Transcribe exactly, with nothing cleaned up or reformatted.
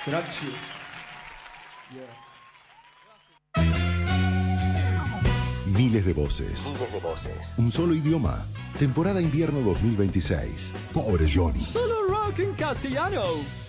Grazie. Miles de voces. Miles de voces. Un solo idioma. Temporada invierno dos mil veintiséis. Pobre Johnny. Solo rock en castellano.